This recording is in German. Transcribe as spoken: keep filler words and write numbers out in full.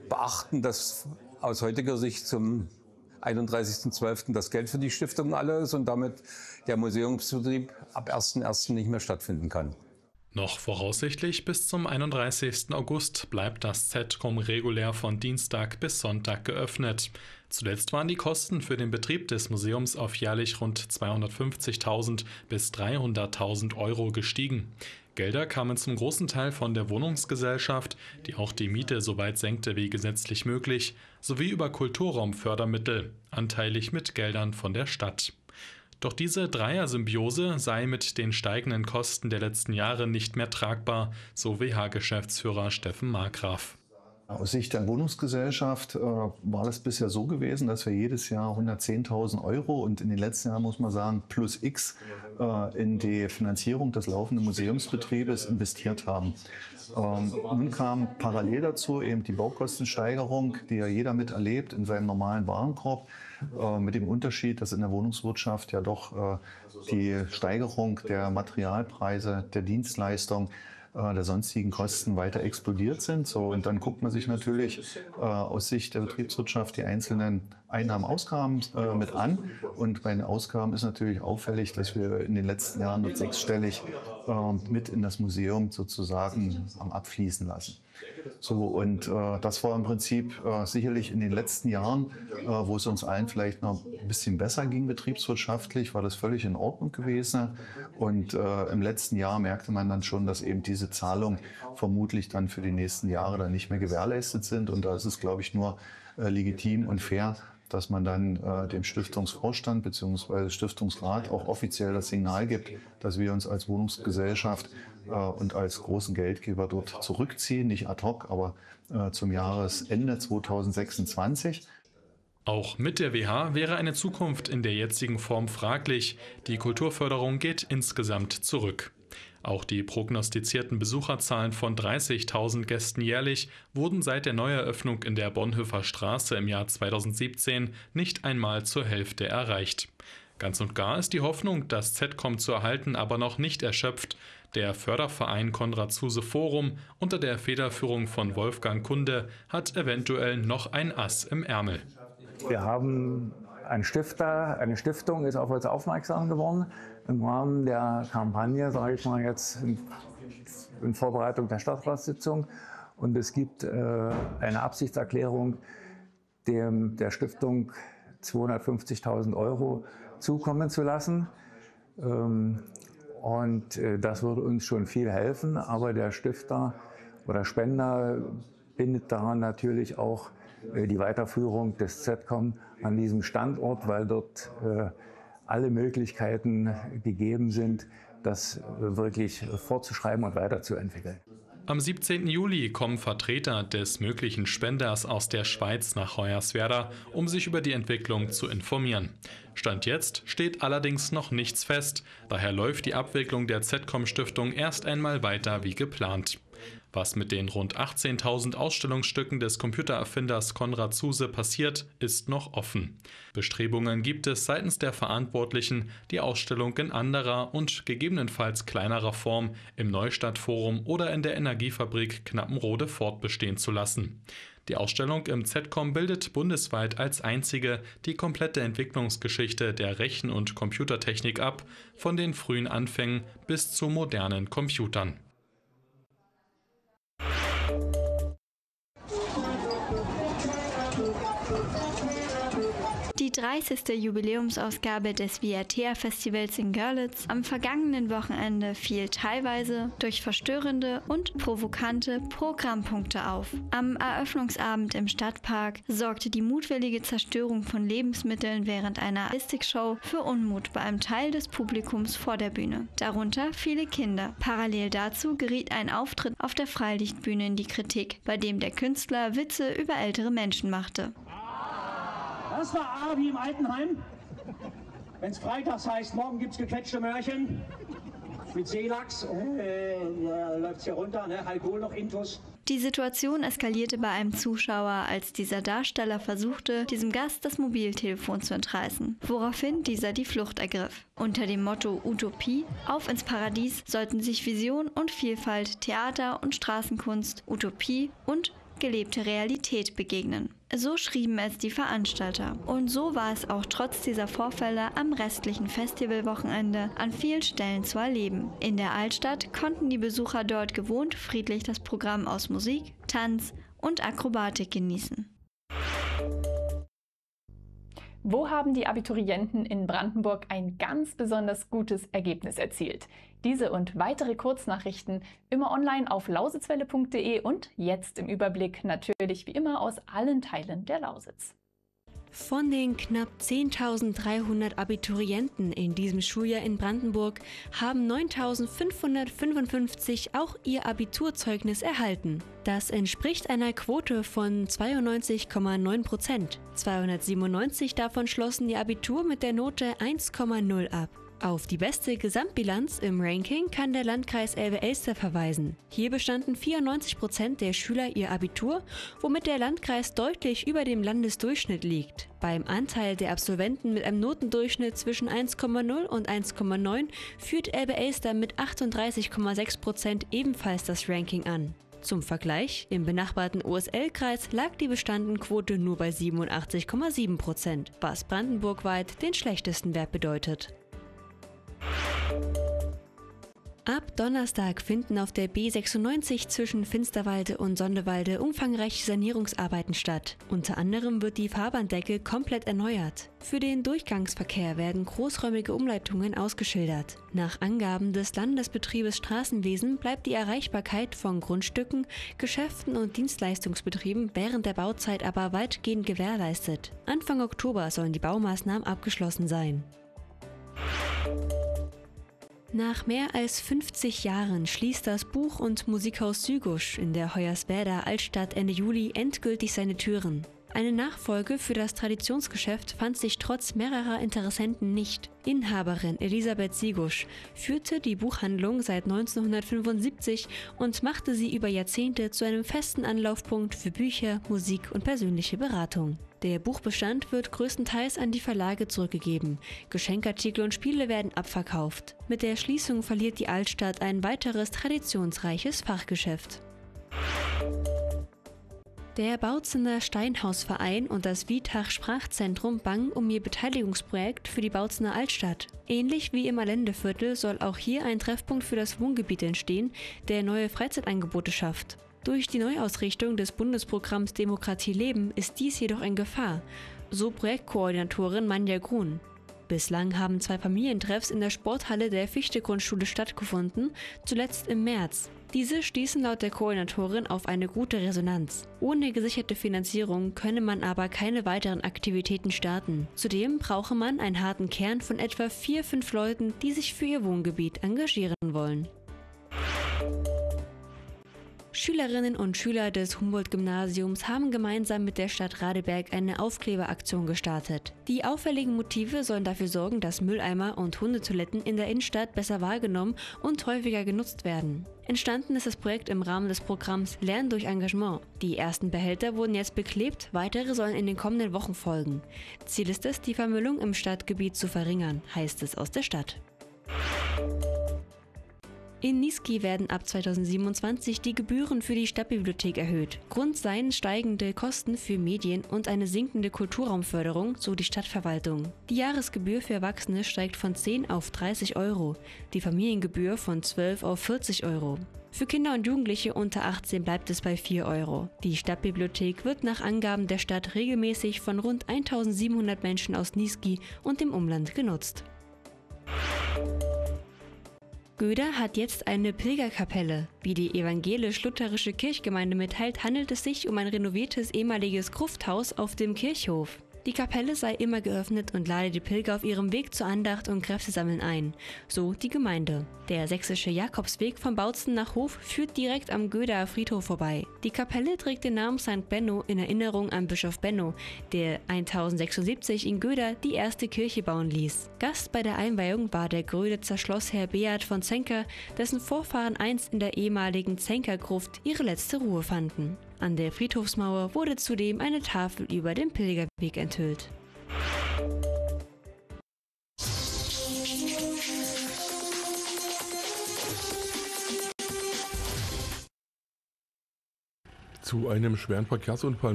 beachten, dass aus heutiger Sicht zum einunddreißigsten zwölften das Geld für die Stiftung alle ist und damit der Museumsbetrieb ab ersten ersten nicht mehr stattfinden kann. Noch voraussichtlich bis zum einunddreißigsten August bleibt das Z C O M regulär von Dienstag bis Sonntag geöffnet. Zuletzt waren die Kosten für den Betrieb des Museums auf jährlich rund zweihundertfünfzigtausend bis dreihunderttausend Euro gestiegen. Gelder kamen zum großen Teil von der Wohnungsgesellschaft, die auch die Miete so weit senkte wie gesetzlich möglich, sowie über Kulturraumfördermittel, anteilig mit Geldern von der Stadt. Doch diese Dreier-Symbiose sei mit den steigenden Kosten der letzten Jahre nicht mehr tragbar, so W H-Geschäftsführer Steffen Markgraf. Aus Sicht der Wohnungsgesellschaft äh, war das bisher so gewesen, dass wir jedes Jahr hundertzehntausend Euro und in den letzten Jahren, muss man sagen, plus X äh, in die Finanzierung des laufenden Museumsbetriebes investiert haben. Ähm, nun kam parallel dazu eben die Baukostensteigerung, die ja jeder miterlebt in seinem normalen Warenkorb, äh, mit dem Unterschied, dass in der Wohnungswirtschaft ja doch äh, die Steigerung der Materialpreise, der Dienstleistung, der sonstigen Kosten weiter explodiert sind. So, und dann guckt man sich natürlich äh, aus Sicht der Betriebswirtschaft die einzelnen Einnahmen, Ausgaben äh, mit an. Und bei den Ausgaben ist natürlich auffällig, dass wir in den letzten Jahren mit sechsstellig äh, mit in das Museum sozusagen am Abfließen lassen. So, und äh, das war im Prinzip äh, sicherlich in den letzten Jahren, äh, wo es uns allen vielleicht noch ein bisschen besser ging betriebswirtschaftlich, war das völlig in Ordnung gewesen. Und äh, im letzten Jahr merkte man dann schon, dass eben diese Zahlungen vermutlich dann für die nächsten Jahre dann nicht mehr gewährleistet sind. Und da ist es, glaube ich, nur äh, legitim und fair, dass man dann äh, dem Stiftungsvorstand bzw. Stiftungsrat auch offiziell das Signal gibt, dass wir uns als Wohnungsgesellschaft äh, und als großen Geldgeber dort zurückziehen, nicht ad hoc, aber äh, zum Jahresende zweitausendsechsundzwanzig. Auch mit der W H wäre eine Zukunft in der jetzigen Form fraglich. Die Kulturförderung geht insgesamt zurück. Auch die prognostizierten Besucherzahlen von dreißigtausend Gästen jährlich wurden seit der Neueröffnung in der Bonhoeffer Straße im Jahr zweitausendsiebzehn nicht einmal zur Hälfte erreicht. Ganz und gar ist die Hoffnung, das Z C O M zu erhalten, aber noch nicht erschöpft. Der Förderverein Konrad-Zuse-Forum unter der Federführung von Wolfgang Kunde hat eventuell noch ein Ass im Ärmel. Wir haben einen Stifter, eine Stiftung ist auf uns aufmerksam geworden im Rahmen der Kampagne, sage ich mal jetzt in, in Vorbereitung der Stadtratssitzung. Und es gibt äh, eine Absichtserklärung, dem der Stiftung zweihundertfünfzigtausend Euro zukommen zu lassen. Ähm, und äh, das würde uns schon viel helfen, aber der Stifter oder Spender bindet daran natürlich auch äh, die Weiterführung des Z C O M an diesem Standort, weil dort äh, alle Möglichkeiten gegeben sind, das wirklich fortzuschreiben und weiterzuentwickeln. Am siebzehnten Juli kommen Vertreter des möglichen Spenders aus der Schweiz nach Hoyerswerda, um sich über die Entwicklung zu informieren. Stand jetzt steht allerdings noch nichts fest, daher läuft die Abwicklung der Z C O M-Stiftung erst einmal weiter wie geplant. Was mit den rund achtzehntausend Ausstellungsstücken des Computererfinders Konrad Zuse passiert, ist noch offen. Bestrebungen gibt es seitens der Verantwortlichen, die Ausstellung in anderer und gegebenenfalls kleinerer Form im Neustadtforum oder in der Energiefabrik Knappenrode fortbestehen zu lassen. Die Ausstellung im Z C O M bildet bundesweit als einzige die komplette Entwicklungsgeschichte der Rechen- und Computertechnik ab, von den frühen Anfängen bis zu modernen Computern. Die dreißigste Jubiläumsausgabe des V R T A-Festivals in Görlitz am vergangenen Wochenende fiel teilweise durch verstörende und provokante Programmpunkte auf. Am Eröffnungsabend im Stadtpark sorgte die mutwillige Zerstörung von Lebensmitteln während einer Artistikshow für Unmut bei einem Teil des Publikums vor der Bühne, darunter viele Kinder. Parallel dazu geriet ein Auftritt auf der Freilichtbühne in die Kritik, bei dem der Künstler Witze über ältere Menschen machte. Das war A wie im Altenheim. Wenn es freitags heißt, morgen gibt es gequetschte Möhrchen mit Seelachs, äh, äh, läuft es hier runter, ne? Alkohol noch intus. Die Situation eskalierte bei einem Zuschauer, als dieser Darsteller versuchte, diesem Gast das Mobiltelefon zu entreißen, woraufhin dieser die Flucht ergriff. Unter dem Motto Utopie, auf ins Paradies, sollten sich Vision und Vielfalt, Theater und Straßenkunst, Utopie und gelebte Realität begegnen. So schrieben es die Veranstalter. Und so war es auch trotz dieser Vorfälle am restlichen Festivalwochenende an vielen Stellen zu erleben. In der Altstadt konnten die Besucher dort gewohnt friedlich das Programm aus Musik, Tanz und Akrobatik genießen. Wo haben die Abiturienten in Brandenburg ein ganz besonders gutes Ergebnis erzielt? Diese und weitere Kurznachrichten immer online auf lausitzwelle punkt de und jetzt im Überblick natürlich wie immer aus allen Teilen der Lausitz. Von den knapp zehntausenddreihundert Abiturienten in diesem Schuljahr in Brandenburg haben neuntausendfünfhundertfünfundfünfzig auch ihr Abiturzeugnis erhalten. Das entspricht einer Quote von zweiundneunzig Komma neun Prozent. zweihundertsiebenundneunzig davon schlossen ihr Abitur mit der Note eins Komma null ab. Auf die beste Gesamtbilanz im Ranking kann der Landkreis Elbe-Elster verweisen. Hier bestanden vierundneunzig Prozent der Schüler ihr Abitur, womit der Landkreis deutlich über dem Landesdurchschnitt liegt. Beim Anteil der Absolventen mit einem Notendurchschnitt zwischen eins Komma null und eins Komma neun führt Elbe-Elster mit achtunddreißig Komma sechs Prozent ebenfalls das Ranking an. Zum Vergleich, im benachbarten O S L-Kreis lag die Bestandenquote nur bei siebenundachtzig Komma sieben Prozent, was brandenburgweit den schlechtesten Wert bedeutet. Ab Donnerstag finden auf der B sechsundneunzig zwischen Finsterwalde und Sondewalde umfangreiche Sanierungsarbeiten statt. Unter anderem wird die Fahrbahndecke komplett erneuert. Für den Durchgangsverkehr werden großräumige Umleitungen ausgeschildert. Nach Angaben des Landesbetriebes Straßenwesen bleibt die Erreichbarkeit von Grundstücken, Geschäften und Dienstleistungsbetrieben während der Bauzeit aber weitgehend gewährleistet. Anfang Oktober sollen die Baumaßnahmen abgeschlossen sein. Nach mehr als fünfzig Jahren schließt das Buch- und Musikhaus Sügusch in der Hoyerswerda Altstadt Ende Juli endgültig seine Türen. Eine Nachfolge für das Traditionsgeschäft fand sich trotz mehrerer Interessenten nicht. Inhaberin Elisabeth Sigusch führte die Buchhandlung seit neunzehnhundertfünfundsiebzig und machte sie über Jahrzehnte zu einem festen Anlaufpunkt für Bücher, Musik und persönliche Beratung. Der Buchbestand wird größtenteils an die Verlage zurückgegeben. Geschenkartikel und Spiele werden abverkauft. Mit der Schließung verliert die Altstadt ein weiteres traditionsreiches Fachgeschäft. Der Bautzener Steinhausverein und das Vietach Sprachzentrum bangen um ihr Beteiligungsprojekt für die Bautzener Altstadt. Ähnlich wie im Allendeviertel soll auch hier ein Treffpunkt für das Wohngebiet entstehen, der neue Freizeitangebote schafft. Durch die Neuausrichtung des Bundesprogramms Demokratie leben ist dies jedoch in Gefahr, so Projektkoordinatorin Manja Grun. Bislang haben zwei Familientreffs in der Sporthalle der Fichte-Grundschule stattgefunden, zuletzt im März. Diese stießen laut der Koordinatorin auf eine gute Resonanz. Ohne gesicherte Finanzierung könne man aber keine weiteren Aktivitäten starten. Zudem brauche man einen harten Kern von etwa vier, fünf Leuten, die sich für ihr Wohngebiet engagieren wollen. Schülerinnen und Schüler des Humboldt-Gymnasiums haben gemeinsam mit der Stadt Radeberg eine Aufkleberaktion gestartet. Die auffälligen Motive sollen dafür sorgen, dass Mülleimer und Hundetoiletten in der Innenstadt besser wahrgenommen und häufiger genutzt werden. Entstanden ist das Projekt im Rahmen des Programms Lernen durch Engagement. Die ersten Behälter wurden jetzt beklebt, weitere sollen in den kommenden Wochen folgen. Ziel ist es, die Vermüllung im Stadtgebiet zu verringern, heißt es aus der Stadt. In Niesky werden ab zweitausendsiebenundzwanzig die Gebühren für die Stadtbibliothek erhöht. Grund seien steigende Kosten für Medien und eine sinkende Kulturraumförderung, so die Stadtverwaltung. Die Jahresgebühr für Erwachsene steigt von zehn auf dreißig Euro, die Familiengebühr von zwölf auf vierzig Euro. Für Kinder und Jugendliche unter achtzehn bleibt es bei vier Euro. Die Stadtbibliothek wird nach Angaben der Stadt regelmäßig von rund eintausendsiebenhundert Menschen aus Niesky und dem Umland genutzt. Göder hat jetzt eine Pilgerkapelle. Wie die evangelisch-lutherische Kirchgemeinde mitteilt, handelt es sich um ein renoviertes ehemaliges Grufthaus auf dem Kirchhof. Die Kapelle sei immer geöffnet und lade die Pilger auf ihrem Weg zur Andacht und Kräftesammeln ein, so die Gemeinde. Der sächsische Jakobsweg von Bautzen nach Hof führt direkt am Göder Friedhof vorbei. Die Kapelle trägt den Namen Sankt Benno in Erinnerung an Bischof Benno, der tausendsechsundsiebzig in Göder die erste Kirche bauen ließ. Gast bei der Einweihung war der Gröditzer Schlossherr Beat von Zenker, dessen Vorfahren einst in der ehemaligen Zenkergruft ihre letzte Ruhe fanden. An der Friedhofsmauer wurde zudem eine Tafel über dem Pilgerweg enthüllt. Zu einem schweren Verkehrsunfall